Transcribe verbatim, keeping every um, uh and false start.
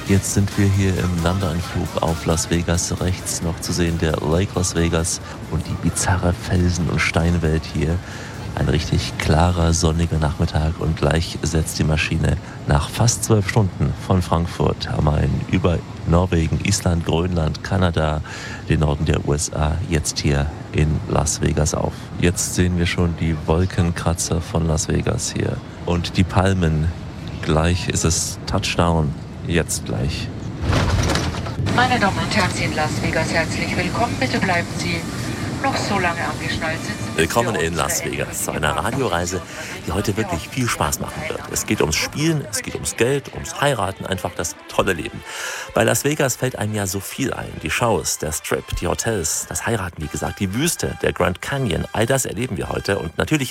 Jetzt sind wir hier im Landeanflug auf Las Vegas. Rechts noch zu sehen der Lake Las Vegas und die bizarre Felsen- und Steinwelt hier. Ein richtig klarer, sonniger Nachmittag und gleich setzt die Maschine nach fast zwölf Stunden von Frankfurt am Main über Norwegen, Island, Grönland, Kanada, den Norden der U S A, jetzt hier in Las Vegas auf. Jetzt sehen wir schon die Wolkenkratzer von Las Vegas hier und die Palmen. Gleich ist es Touchdown, jetzt gleich. Meine Damen und Herren, Sie in Las Vegas, herzlich willkommen. Bitte bleiben Sie noch so lange angeschnallt sitzen. Willkommen in Las Vegas zu einer Radioreise, die heute wirklich viel Spaß machen wird. Es geht ums Spielen, es geht ums Geld, ums Heiraten, einfach das tolle Leben. Bei Las Vegas fällt einem ja so viel ein. Die Shows, der Strip, die Hotels, das Heiraten, wie gesagt, die Wüste, der Grand Canyon, all das erleben wir heute und natürlich